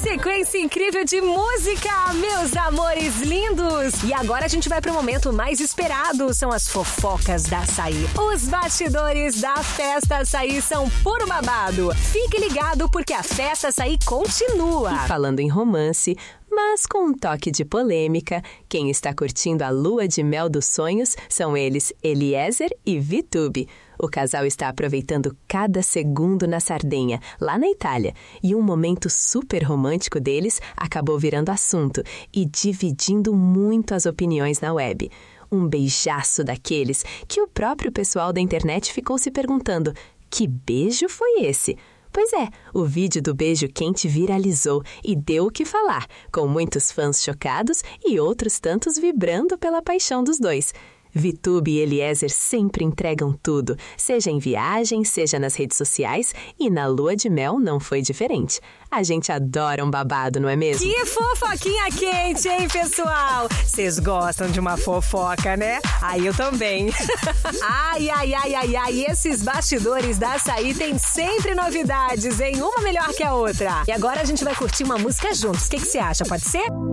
sequência incrível de música, meus amores lindos! E agora a gente vai pro momento mais esperado, são as fofocas da Açaí. Os bastidores da Festa Açaí são puro babado. Fique ligado porque a Festa Açaí continua. E falando em romance, mas com um toque de polêmica, quem está curtindo a lua de mel dos sonhos são eles, Eliezer e Vitube. O casal está aproveitando cada segundo na Sardenha, lá na Itália, e um momento super romântico deles acabou virando assunto e dividindo muito as opiniões na web. Um beijaço daqueles que o próprio pessoal da internet ficou se perguntando: que beijo foi esse? Pois é, o vídeo do beijo quente viralizou e deu o que falar, com muitos fãs chocados e outros tantos vibrando pela paixão dos dois. Vitube e Eliezer sempre entregam tudo, seja em viagem, seja nas redes sociais, e na lua de mel não foi diferente. A gente adora um babado, não é mesmo? Que fofoquinha quente, hein, pessoal? Vocês gostam de uma fofoca, né? Aí eu também. Ai, esses bastidores da Açaí tem sempre novidades, hein? Uma melhor que a outra. E agora a gente vai curtir uma música juntos. O que você acha? Pode ser?